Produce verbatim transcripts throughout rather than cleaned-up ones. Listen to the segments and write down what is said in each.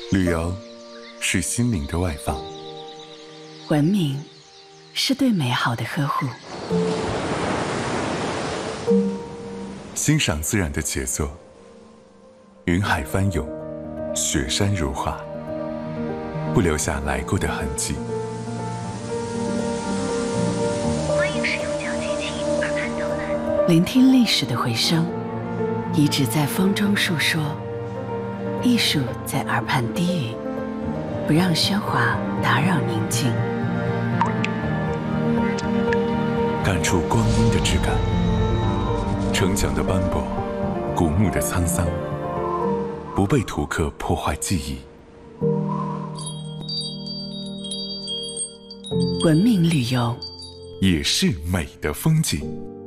旅游是心灵的外放， 文明是对美好的呵护， 欣赏自然的杰作，云海翻涌，雪山如画，不留下来过的痕迹。 欢迎使用脚机器耳畔导览， 聆听历史的回声，遗址在风中述说，艺术在耳畔低语，不让喧哗打扰宁静， 感触光阴的质感，城墙的斑驳，古墓的沧桑，不被图刻破坏记忆。 文明旅游也是美的风景。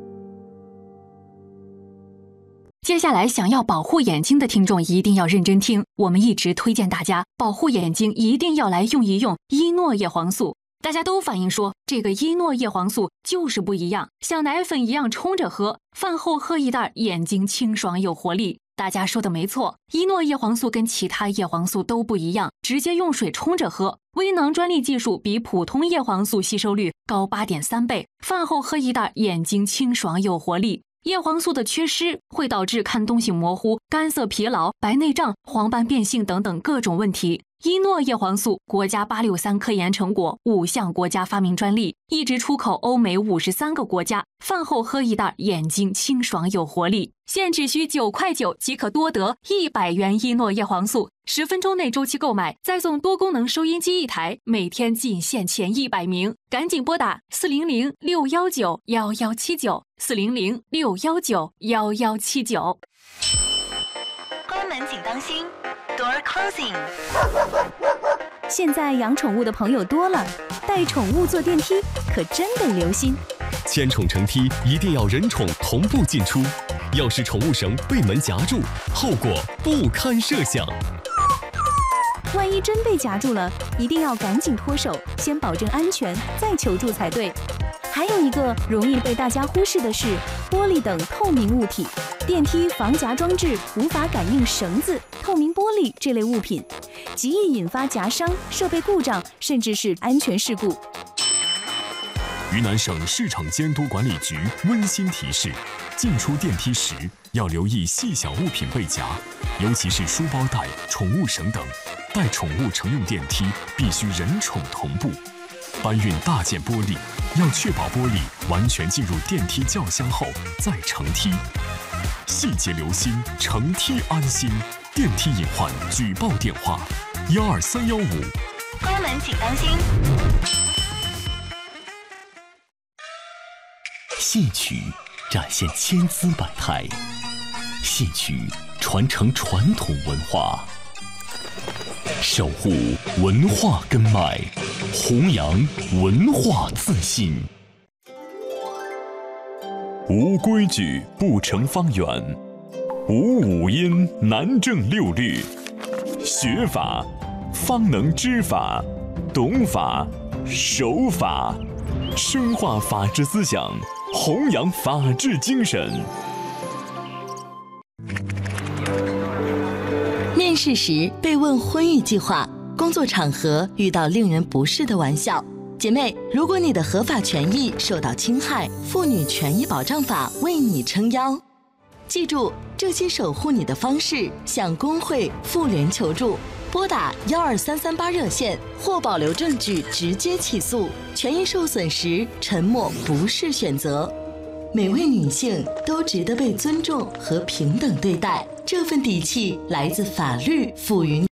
接下来想要保护眼睛的听众一定要认真听，我们一直推荐大家保护眼睛一定要来用一用伊诺叶黄素。大家都反映说这个伊诺叶黄素就是不一样，像奶粉一样冲着喝，饭后喝一袋，眼睛清爽有活力。大家说的没错，伊诺叶黄素跟其他叶黄素都不一样，直接用水冲着喝。微囊专利技术比普通叶黄素吸收率高 八点三 倍，饭后喝一袋，眼睛清爽有活力。叶黄素的缺失会导致看东西模糊、干涩疲劳、白内障、黄斑变性等等各种问题。伊诺叶黄素国家八六三科研成果，五项国家发明专利，一直出口欧美五十三个国家。饭后喝一袋，眼睛清爽有活力。现只需九块九即可多得一百元伊诺叶黄素，十分钟内周期购买，再送多功能收音机一台，每天仅限前一百名，赶紧拨打四零零六一九一一七九四零零六一九一一七九。 关门请当心 ，Door closing。 现在养宠物的朋友多了，带宠物坐电梯可真得留心。 牵宠乘梯一定要人宠同步进出，要是宠物绳被门夹住，后果不堪设想。 万一真被夹住了，一定要赶紧脱手，先保证安全，再求助才对。还有一个容易被大家忽视的是，玻璃等透明物体，电梯防夹装置无法感应绳子、透明玻璃这类物品，极易引发夹伤、设备故障，甚至是安全事故。 云南省市场监督管理局温馨提示：进出电梯时要留意细小物品被夹，尤其是书包带、宠物绳等。带宠物乘用电梯必须人宠同步。搬运大件玻璃，要确保玻璃完全进入电梯轿厢后再乘梯。细节留心，乘梯安心。电梯隐患举报电话：幺二三幺五。 关门请当心。 戏曲展现千姿百态，戏曲传承传统文化，守护文化根脉，弘扬文化自信。 无规矩不成方圆，无五音难正六律。学法方能知法，懂法守法，深化法治思想，弘扬法治精神。 面试时被问婚育计划，工作场合遇到令人不适的玩笑。姐妹，如果你的合法权益受到侵害，妇女权益保障法为你撑腰。记住，这些守护你的方式，向工会、妇联求助，拨打幺二三三八热线或保留证据直接起诉。权益受损时，沉默不是选择。每位女性都值得被尊重和平等对待，这份底气来自法律赋予你。